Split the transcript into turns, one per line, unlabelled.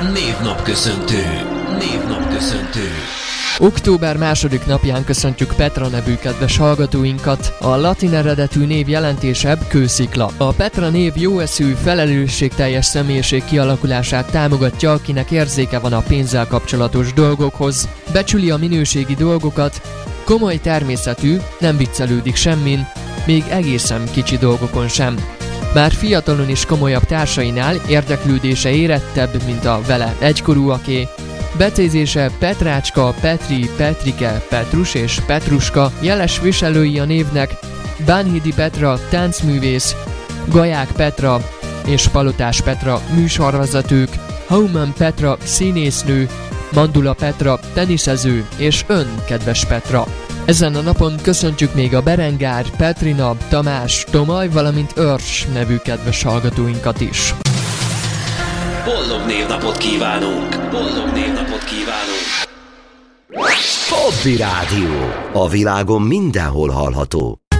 Névnapköszöntő.
Október 2. napján köszöntjük Petra nevű kedves hallgatóinkat. A latin eredetű név jelentése kőszikla. A Petra név jóeszű, felelősségteljes személyiség kialakulását támogatja, akinek érzéke van a pénzzel kapcsolatos dolgokhoz. Becsüli a minőségi dolgokat, komoly természetű, nem viccelődik semmin, még egészen kicsi dolgokon sem. Bár fiatalon is komolyabb társainál érdeklődése érettebb, mint a vele egykorúaké. Becézése Petrácska, Petri, Petrike, Petrus és Petruska, jeles viselői a névnek Bánhidi Petra, táncművész, Gaják Petra és Palotás Petra, műsorvezetők, Hauman Petra, színésznő, Mandula Petra, teniszező és ön, kedves Petra. Ezen a napon köszöntjük még a Berengár, Petrina, Tamás, Tomaj, valamint Örs nevű kedves hallgatóinkat is.
Boldog névnapot kívánunk!
Hobby Rádió. A világon mindenhol hallható.